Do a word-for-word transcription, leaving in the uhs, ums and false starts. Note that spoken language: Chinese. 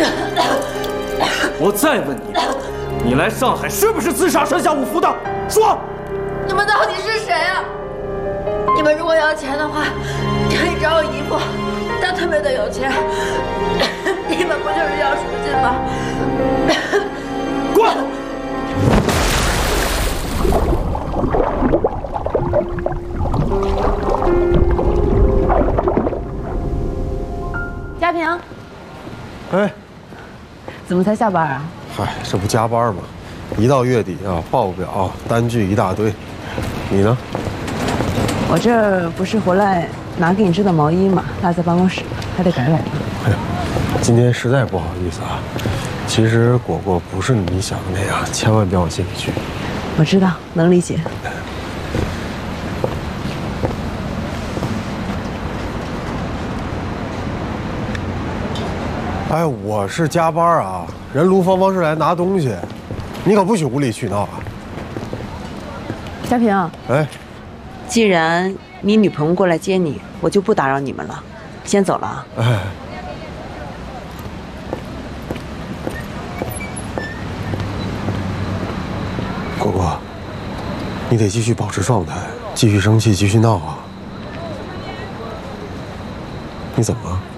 我再问你，你来上海是不是自杀山下五福的？说！ 你们到底是谁啊？你们如果要钱的话，可以找我姨父，他特别的有钱。你们不就是要赎金吗？ 滚！ 嘉平， 哎， 怎么才下班啊？ 嗨，这不加班吗？一到月底啊，报表单据一大堆。你呢？ 我这儿不是回来拿给你织的毛衣嘛，落在办公室，还得改改呢。 哎呀，今天实在不好意思啊。其实果果不是你想的那样，千万别往心里去。 我知道，能理解。 哎，我是加班啊，人卢芳芳是来拿东西，你可不许无理取闹啊！ 嘉平， 哎， 既然你女朋友过来接你，我就不打扰你们了，先走了啊。 哎，果果，你得继续保持状态，继续生气，继续闹啊！你怎么了？